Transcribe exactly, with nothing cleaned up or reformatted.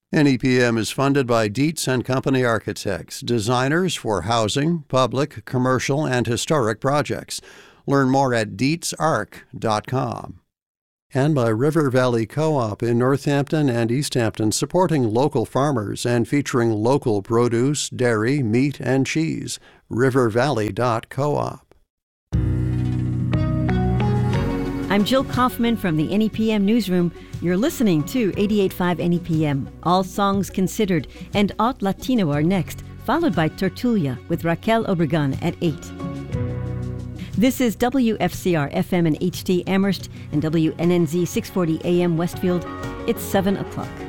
N E P M is funded by Dietz and Company Architects, designers for housing, public, commercial, and historic projects. Learn more at dietz arc dot com. And by River Valley Co-op in Northampton and Easthampton, supporting local farmers and featuring local produce, dairy, meat, and cheese. river valley dot coop. I'm Jill Kaufman from the N E P M Newsroom. You're listening to eighty-eight point five N E P M. All Songs Considered and Haute Latino are next, followed by Tertulia with Raquel Obregon at eight. This is W F C R F M and H D Amherst and W N N Z six forty A M Westfield. It's seven o'clock.